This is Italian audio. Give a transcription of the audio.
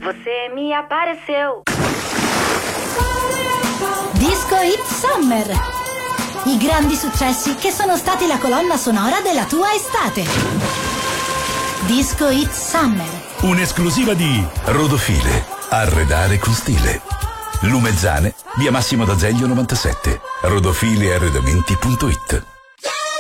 Você me apareceu. Disco Hit Summer. I grandi successi che sono stati la colonna sonora della tua estate. Disco Hit Summer. Un'esclusiva di Rodofile. Arredare con stile. Lumezzane, via Massimo d'Azeglio 97. Rodofilearredamenti.it.